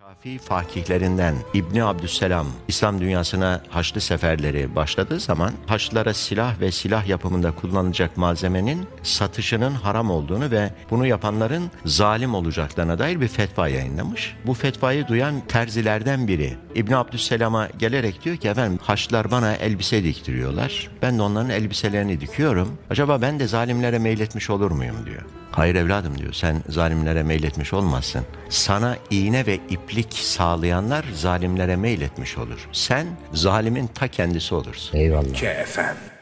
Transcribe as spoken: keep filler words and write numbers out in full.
Şafii fakihlerinden İbni Abdüsselam İslam dünyasına Haçlı seferleri başladığı zaman Haçlılara silah ve silah yapımında kullanılacak malzemenin satışının haram olduğunu ve bunu yapanların zalim olacaklarına dair bir fetva yayınlamış. Bu fetvayı duyan terzilerden biri İbni Abdüsselam'a gelerek diyor ki efendim Haçlılar bana elbise diktiriyorlar. Ben de onların elbiselerini dikiyorum. Acaba ben de zalimlere meyletmiş olur muyum diyor. Hayır evladım diyor, sen zalimlere meyletmiş olmazsın. Sana iğne ve iplik sağlayanlar zalimlere meyletmiş olur. Sen zalimin ta kendisi olursun. Eyvallah. K F M